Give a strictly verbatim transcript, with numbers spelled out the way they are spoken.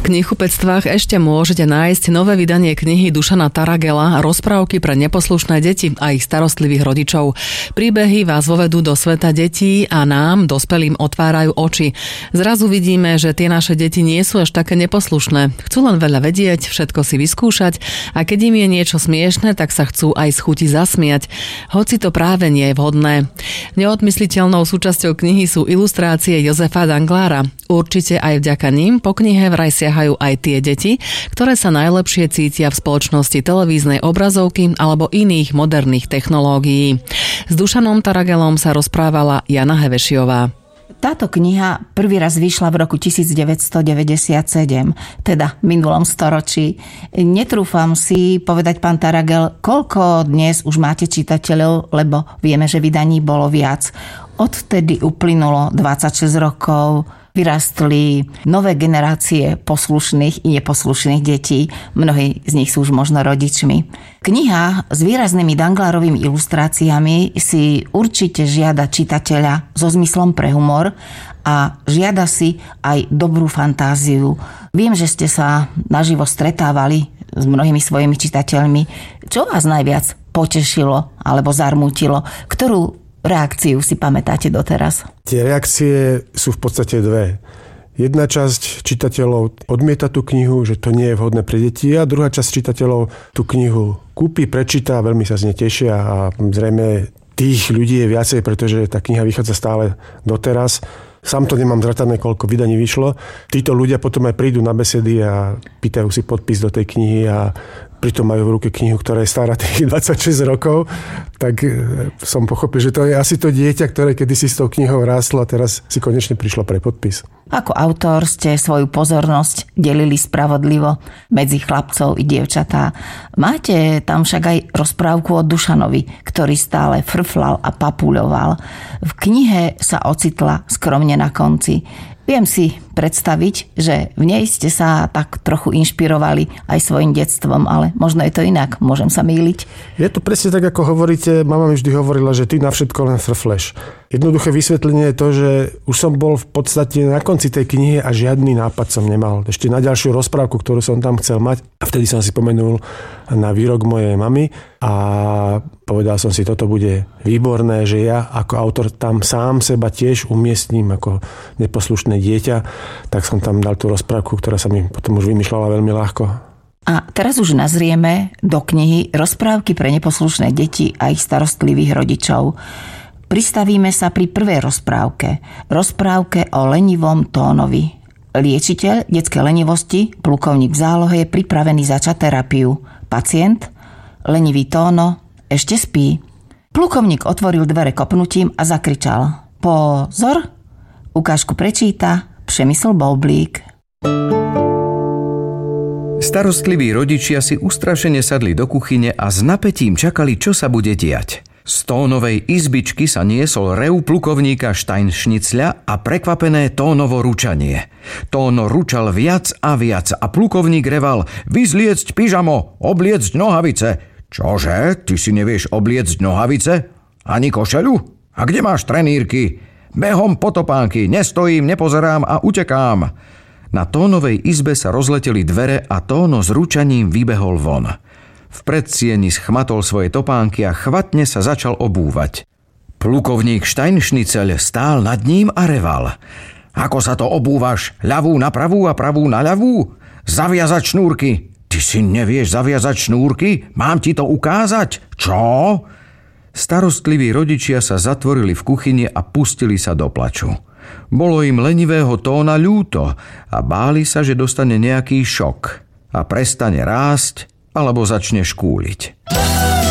knihkupectvách ešte môžete nájsť nové vydanie knihy Dušana Taragela Rozprávky pre neposlušné deti a ich starostlivých rodičov. Príbehy vás vovedú do sveta detí a nám, dospelým, otvárajú oči. Zrazu vidíme, že tie naše deti nie sú až také neposlušné. Chcú len veľa vedieť, všetko si vyskúšať a keď im je niečo smiešne, tak sa chcú aj z chuti zasmiať. Hoci to práve nie je vhodné. Neodmysliteľnou súčasťou knihy sú ilustrácie Jozefa Danglára. Určite aj vďaka ním po knihe vraj siahajú aj tie deti, ktoré sa najlepšie cítia v spoločnosti televíznej obrazovky alebo iných moderných technológií. S Dušanom Taragelom sa rozprávala Jana Hevešiová. Táto kniha prvý raz vyšla v roku devätnásťstodeväťdesiatsedem, teda v minulom storočí. Netrúfam si povedať, pán Taragel, koľko dnes už máte čitateľov, lebo vieme, že vydaní bolo viac. Odvtedy uplynulo dvadsaťšesť rokov, vyrastli nové generácie poslušných i neposlušných detí. Mnohí z nich sú už možno rodičmi. Kniha s výraznými Danglárovými ilustráciami si určite žiada čitateľa so zmyslom pre humor a žiada si aj dobrú fantáziu. Viem, že ste sa naživo stretávali s mnohými svojimi čitateľmi. Čo vás najviac potešilo alebo zarmútilo? Ktorú reakciu si pamätáte doteraz? Tie reakcie sú v podstate dve. Jedna časť čitateľov odmieta tú knihu, že to nie je vhodné pre deti, a druhá časť čitateľov tú knihu kúpi, prečíta, veľmi sa z nej tešia a zrejme tých ľudí je viacej, pretože tá kniha vychádza stále doteraz. Sám to nemám zratané, koľko vydaní vyšlo. Títo ľudia potom aj prídu na besedy a pýtajú si podpis do tej knihy a pritom majú v ruke knihu, ktorá je stará tých dvadsaťšesť rokov, tak som pochopil, že to je asi to dieťa, ktoré kedysi s tou knihou rástlo a teraz si konečne prišlo pre podpis. Ako autor ste svoju pozornosť delili spravodlivo medzi chlapcov i dievčatá. Máte tam však aj rozprávku o Dušanovi, ktorý stále frflal a papuľoval. V knihe sa ocitla skromne na konci. Viem si predstaviť, že v nej ste sa tak trochu inšpirovali aj svojim detstvom, ale možno je to inak, môžem sa mýliť. Je to presne tak, ako hovoríte. Mama mi vždy hovorila, že ty na všetko len frfleš. Jednoduché vysvetlenie je to, že už som bol v podstate na konci tej knihy a žiadny nápad som nemal. Ešte na ďalšiu rozprávku, ktorú som tam chcel mať. A vtedy som si pomenul na výrok mojej mamy a povedal som si, toto bude výborné, že ja ako autor tam sám seba tiež umiestním ako neposlušné dieťa, tak som tam dal tú rozprávku, ktorá sa mi potom už vymýšľala veľmi ľahko. A teraz už nazrieme do knihy Rozprávky pre neposlušné deti a ich starostlivých rodičov. Pristavíme sa pri prvej rozprávke. Rozprávke o lenivom Tónovi. Liečiteľ detskej lenivosti, plukovník v zálohe, je pripravený začať terapiu. Pacient, lenivý Tóno, ešte spí. Plukovník otvoril dvere kopnutím a zakričal: Pozor! Ukážku prečíta Přemysl Boublík. Starostliví rodičia si ustrašene sadli do kuchyne a s napätím čakali, čo sa bude diať. Z Tónovej izbičky sa niesol rev plukovníka Štajnšnicľa a prekvapené Tónovo ručanie. Tóno ručal viac a viac a plukovník reval: Vyzliecť pyžamo, obliecť nohavice. Čože? Ty si nevieš obliecť nohavice? Ani košeľu? A kde máš trenírky? Behom po topánky, nestojím, nepozerám a utekám. Na Tónovej izbe sa rozleteli dvere a Tóno s ručaním vybehol von. V predsieni schmatol svoje topánky a chvatne sa začal obúvať. Plukovník Štajnšniceľ stál nad ním a reval: Ako sa to obúvaš? Ľavú na pravú a pravú na ľavú? Zaviazať šnúrky. Ty si nevieš zaviazať šnúrky? Mám ti to ukázať? Čo? Starostliví rodičia sa zatvorili v kuchyni a pustili sa do plaču. Bolo im lenivého Tóna ľúto a báli sa, že dostane nejaký šok a prestane rásť alebo začne škúliť.